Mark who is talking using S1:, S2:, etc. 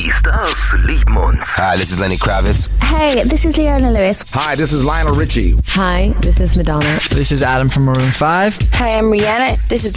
S1: Stars Liedmond.
S2: Hi, this is Lenny Kravitz.
S3: Hey, this is Leona Lewis.
S4: Hi, this is Lionel Richie.
S5: Hi, this is Madonna.
S6: This is Adam from Maroon 5.
S7: Hi, I'm Rihanna. This is